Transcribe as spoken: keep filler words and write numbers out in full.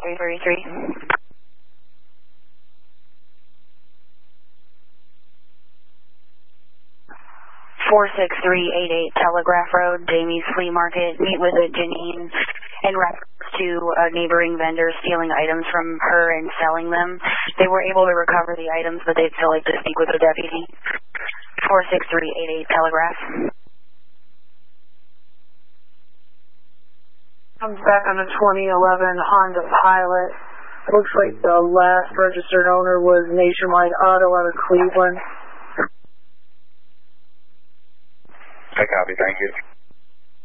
three three three. four six three eight eight Telegraph Road, Jamie's Flea Market. Meet with a Janine in reference to a neighboring vendor stealing items from her and selling them. They were able to recover the items, but they'd still like to speak with the deputy. four six three eight eight Telegraph. Comes back on a twenty eleven Honda Pilot. Looks like the last registered owner was Nationwide Auto out of Cleveland. I copy, thank you.